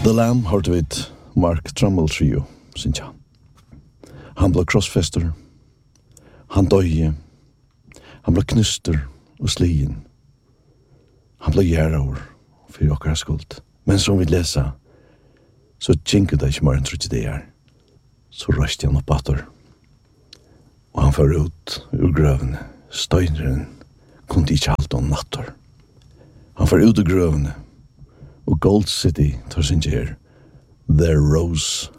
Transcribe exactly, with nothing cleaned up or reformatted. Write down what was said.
The Lamb hørte vi et Mark Trummell trio, synes jeg. Han ble crossfester, han døye, han ble knyster og slien. Han ble gjæraur for okkara skuld. Men som vi lesa, så tjinket det ikke mer enn trutje det er. Så røste han opp atter. Og han fører ut ur grøvene. Støyneren kunne ikke halte om natter. Han fører ut ur grøvene. Og Gold City tar sin kjær. There rose